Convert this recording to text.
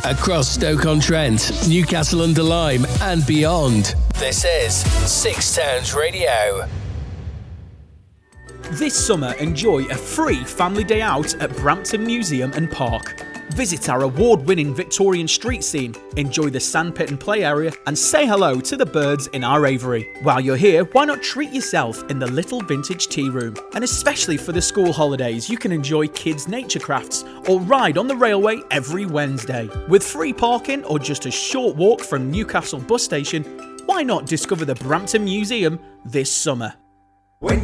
across Stoke-on-Trent, Newcastle-under-Lyme and beyond. This is Six Towns Radio. This summer, enjoy a free family day out at Brampton Museum and Park. Visit our award-winning Victorian street scene, enjoy the sandpit and play area, and say hello to the birds in our aviary. While you're here, why not treat yourself in the little vintage tea room? And especially for the school holidays, you can enjoy kids' nature crafts or ride on the railway every Wednesday. With free parking or just a short walk from Newcastle bus station, why not discover the Brampton Museum this summer?